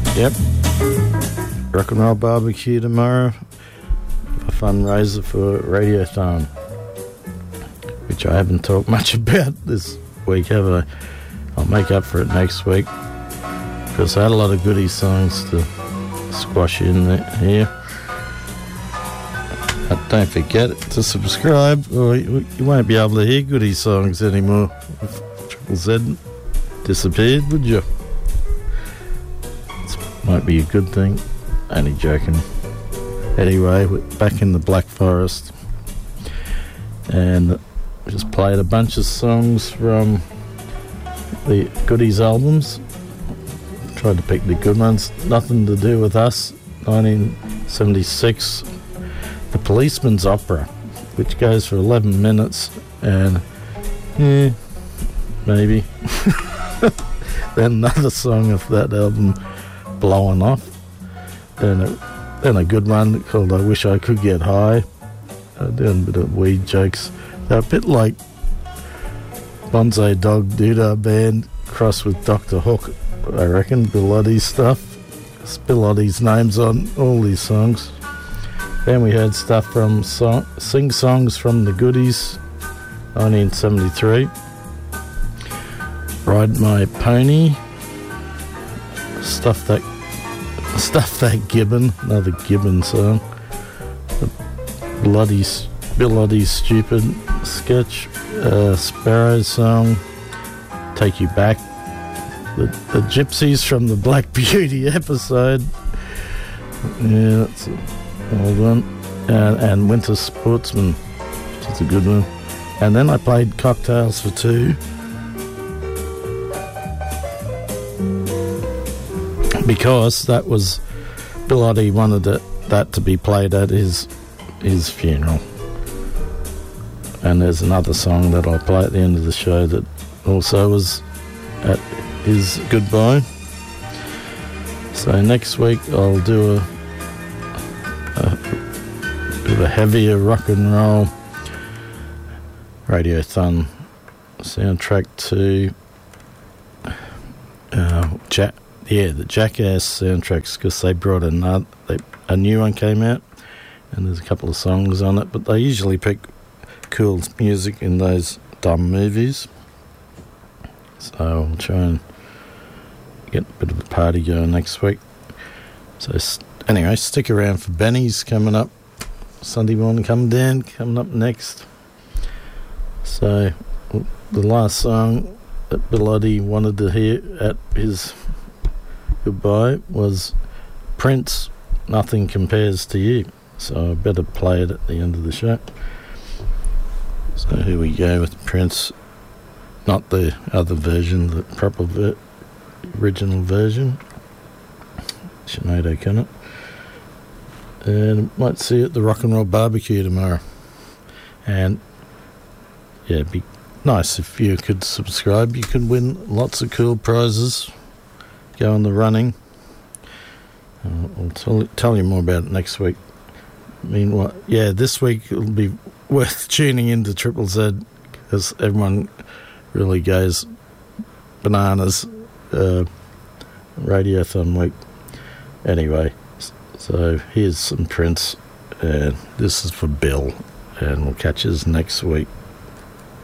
Yep. Rock and Roll Barbecue tomorrow. A fundraiser for Radiothon, which I haven't talked much about this week, have I? I'll make up for it next week, because I had a lot of goodie songs to squash in here. But don't forget to subscribe, or you won't be able to hear goodie songs anymore if Triple Z disappeared, would you? This might be a good thing. Only joking. Anyway, we're back in the Black Forest, and just played a bunch of songs from the Goodies albums. Tried to pick the good ones. Nothing to Do with Us, 1976. The Policeman's Opera, which goes for 11 minutes, and maybe. Then another song of that album, Blowing Off. Then a good one called I Wish I Could Get High. Doing a bit of weed jokes. They're a bit like Bonsai Dog Doodah Band crossed with Dr. Hook, I reckon. Bill Oddie's stuff. Bill Oddie's name's on all these songs. Then we heard stuff from Sing Songs from the Goodies, 1973. Ride My Pony. Stuff That Gibbon, another Gibbon song. Bill Oddie's Stupid Sketch. Sparrow song. Take You Back. The Gypsies from the Black Beauty episode. Yeah, that's an old one. And Winter Sportsman, which is a good one. And then I played Cocktails for Two, because that was Bill Oddie wanted that to be played at his funeral. And there's another song that I'll play at the end of the show that also was at his goodbye. So next week I'll do a heavier rock and roll Radiothon soundtrack to the Jackass soundtracks, because they brought a new one came out, and there's a couple of songs on it, but they usually pick cool music in those dumb movies. So I'll try and get a bit of a party going next week. So anyway, stick around for Benny's coming up Sunday morning. Coming up next. So the last song that Bill Oddie wanted to hear at his goodbye was Prince, Nothing Compares to You. So I better play it at the end of the show. So here we go with Prince. Not the other version, the proper original version. Sinead O'Connor. And might see you at the Rock and Roll Barbecue tomorrow. And yeah, it'd be nice if you could subscribe. You could win lots of cool prizes. Go in the running. I'll tell you more about it next week. Meanwhile, this week it'll be worth tuning into Triple Z, because everyone really goes bananas. Radiothon week. Anyway, so here's some Prince, and this is for Bill, and we'll catch us next week.